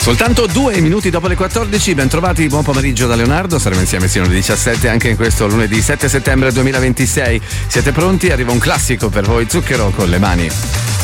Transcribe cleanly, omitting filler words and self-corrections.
Soltanto 2 minuti dopo le 14, ben trovati, buon pomeriggio da Leonardo, saremo insieme sino alle 17 anche in questo lunedì 7 settembre 2026. Siete pronti? Arriva un classico per voi, Zucchero con le mani.